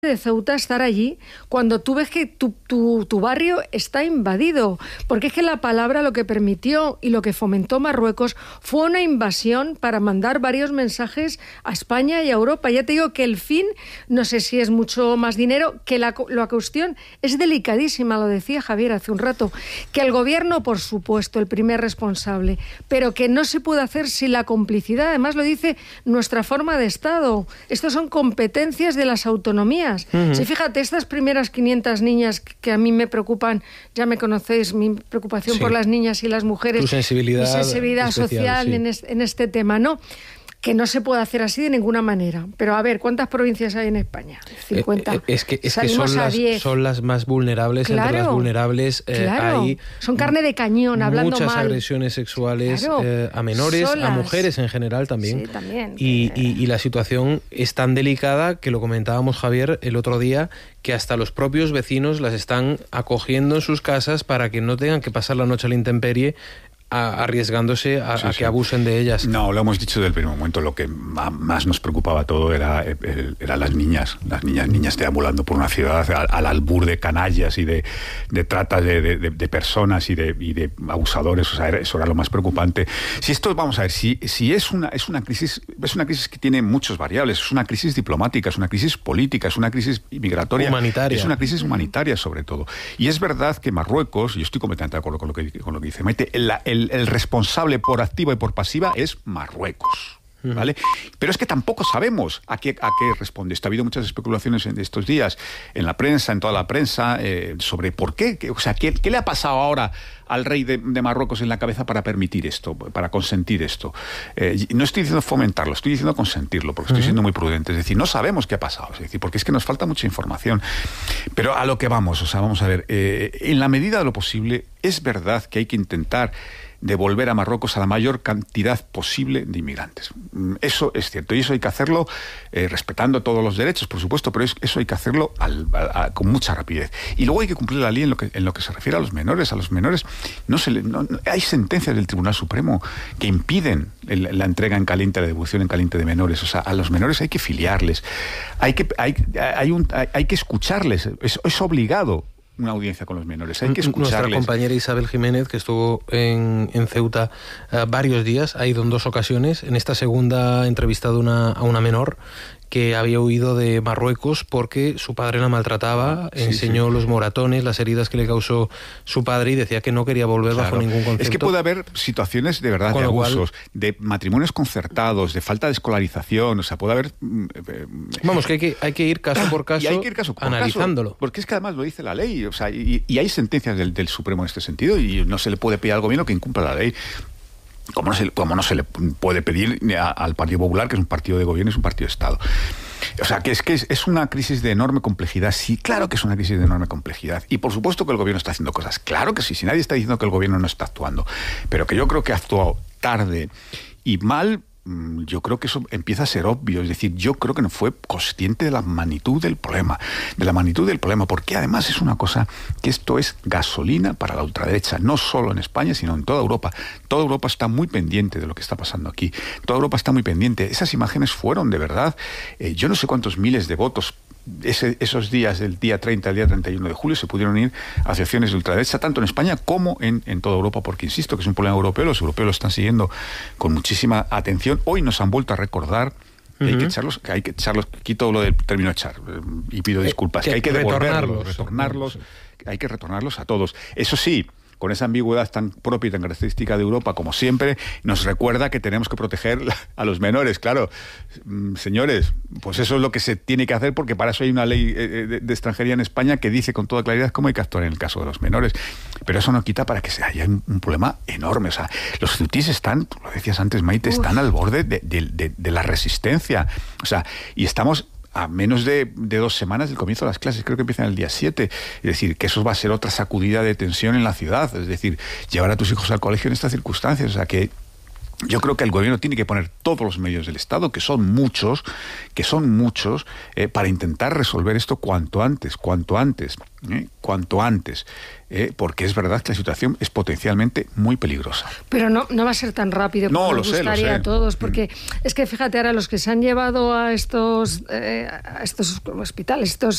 de Ceuta estar allí cuando tú ves que tu barrio está invadido, porque es que la palabra lo que permitió y lo que fomentó Marruecos fue una invasión para mandar varios mensajes a España y a Europa. Ya te digo que el fin, no sé si es mucho más dinero, que la cuestión es delicadísima, lo decía Javier hace un rato, que el gobierno, por supuesto, el primer responsable, pero que no se puede hacer sin la complicidad, además lo dice nuestra forma de Estado. Estos son competencias de las autonomías. Sí, fíjate, estas primeras 500 niñas que a mí me preocupan, ya me conocéis, mi preocupación por las niñas y las mujeres, tu sensibilidad especial, social en este tema, ¿no? Que no se puede hacer así de ninguna manera. Pero a ver, ¿cuántas provincias hay en España? 50. Es que son las más vulnerables. Claro, entre las vulnerables claro. hay son carne de cañón, hablando mal. Muchas agresiones sexuales a menores, solas. a mujeres en general también. Sí, también. Y la situación es tan delicada que lo comentábamos, Javier, el otro día, que hasta los propios vecinos las están acogiendo en sus casas para que no tengan que pasar la noche a la intemperie, arriesgándose a que abusen de ellas. No, lo hemos dicho desde el primer momento. Lo que más nos preocupaba todo era las niñas deambulando por una ciudad al albur de canallas y de trata de personas y de abusadores. O sea, eso era lo más preocupante. Si esto, vamos a ver, si es una crisis que tiene muchas variables. Es una crisis diplomática, es una crisis política, es una crisis migratoria, humanitaria. Es una crisis humanitaria sobre todo. Y es verdad que Marruecos, y yo estoy completamente de acuerdo con lo que dice Maite, el responsable por activa y por pasiva es Marruecos, ¿vale? Pero es que tampoco sabemos a qué responde esto. Ha habido muchas especulaciones en estos días en la prensa, en toda la prensa, sobre por qué. O sea, ¿qué le ha pasado ahora al rey de Marruecos en la cabeza para permitir esto, para consentir esto? No estoy diciendo fomentarlo, estoy diciendo consentirlo, porque estoy siendo muy prudente. Es decir, no sabemos qué ha pasado, es decir, porque es que nos falta mucha información. Pero a lo que vamos, o sea, vamos a ver, en la medida de lo posible, es verdad que hay que intentar devolver a Marruecos a la mayor cantidad posible de inmigrantes. Eso es cierto, y eso hay que hacerlo respetando todos los derechos, por supuesto, pero eso hay que hacerlo con mucha rapidez. Y luego hay que cumplir la ley en lo que se refiere a los menores. A los menores no hay sentencias del Tribunal Supremo que impiden la entrega en caliente, la devolución en caliente de menores. O sea, a los menores hay que filiarles, hay que escucharles, es obligado una audiencia con los menores, hay que escucharles. Nuestra compañera Isabel Jiménez, que estuvo en Ceuta varios días, ha ido en 2 ocasiones. En esta segunda ha entrevistado a una menor que había huido de Marruecos porque su padre la maltrataba, enseñó los moratones, las heridas que le causó su padre y decía que no quería volver bajo ningún concepto. Es que puede haber situaciones de verdad de abusos, de matrimonios concertados, de falta de escolarización, o sea, puede haber... Vamos, que hay que ir caso por caso, analizándolo. Porque es que además lo dice la ley, o sea, y hay sentencias del Supremo en este sentido y no se le puede pedir al gobierno que incumpla la ley. Como no se le puede pedir al Partido Popular, que es un partido de gobierno, es un partido de Estado. O sea, que es una crisis de enorme complejidad. Sí, claro que es una crisis de enorme complejidad. Y por supuesto que el gobierno está haciendo cosas. Claro que sí, si nadie está diciendo que el gobierno no está actuando. Pero que yo creo que ha actuado tarde y mal. Yo creo que eso empieza a ser obvio, es decir, yo creo que no fue consciente de la magnitud del problema, porque además es una cosa que esto es gasolina para la ultraderecha, no solo en España, sino en toda Europa. Toda Europa está muy pendiente de lo que está pasando aquí, toda Europa está muy pendiente. Esas imágenes fueron de verdad, yo no sé cuántos miles de votos. Esos días, del día 30 al día 31 de julio, se pudieron ir a asociaciones de ultraderecha, tanto en España como en toda Europa, porque insisto que es un problema europeo, los europeos lo están siguiendo con muchísima atención. Hoy nos han vuelto a recordar que hay que echarlos, quito lo del término echar, y pido disculpas, que hay que retornarlos, hay que retornarlos a todos. Eso sí, con esa ambigüedad tan propia y tan característica de Europa, como siempre, nos recuerda que tenemos que proteger a los menores. Claro, señores, pues eso es lo que se tiene que hacer, porque para eso hay una ley de extranjería en España que dice con toda claridad cómo hay que actuar en el caso de los menores. Pero eso no quita para que haya un problema enorme. O sea, los ceutís están, lo decías antes, Maite, están al borde de la resistencia. O sea, y estamos a menos de 2 semanas del comienzo de las clases, creo que empiezan el día 7, es decir, que eso va a ser otra sacudida de tensión en la ciudad, es decir, llevar a tus hijos al colegio en estas circunstancias, o sea que yo creo que el gobierno tiene que poner todos los medios del Estado, que son muchos, para intentar resolver esto cuanto antes, porque es verdad que la situación es potencialmente muy peligrosa. Pero no va a ser tan rápido como nos gustaría a todos, porque es que fíjate ahora los que se han llevado a estos hospitales, estos